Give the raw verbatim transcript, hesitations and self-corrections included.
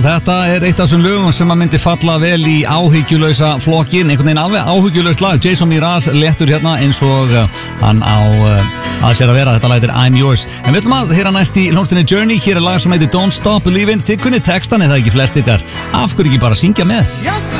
þetta er eitt af þessum lögum sem að myndi falla vel í áhyggjulausa flokkin, einhvern veginn alveg áhyggjulaust lag. Jason Mraz léttur hérna eins og uh, hann á uh, að sér að vera. Þetta lag heitir I'm Yours. En við ætlum að heyra næst í hljómsveitinni Journey. Hér er lag sem heitir Don't Stop Believin'. Þið kunnið textan eða ekki flest ykkar. Af hverju ekki bara syngja með?